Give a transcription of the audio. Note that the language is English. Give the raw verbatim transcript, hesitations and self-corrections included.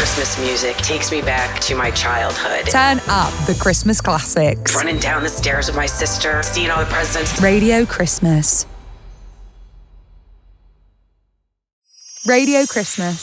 Christmas music takes me back to my childhood. Turn up the Christmas classics. Running down the stairs with my sister, seeing all the presents. Radio Christmas. Radio Christmas.